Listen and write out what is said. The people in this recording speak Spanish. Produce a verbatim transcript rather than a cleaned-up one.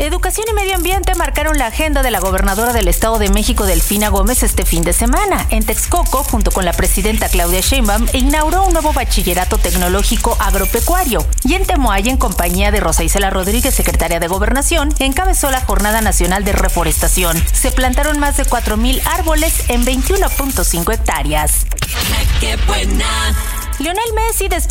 Educación y medio ambiente marcaron la agenda de la gobernadora del Estado de México, Delfina Gómez, este fin de semana. En Texcoco, junto con la presidenta Claudia Sheinbaum, inauguró un nuevo bachillerato tecnológico agropecuario. Y en Temoaya, en compañía de Rosa Isela Rodríguez, secretaria de Gobernación, encabezó la Jornada Nacional de Reforestación. Se plantaron más de cuatro mil árboles en veintiuno punto cinco hectáreas. ¡Qué buena! Lionel Messi despidió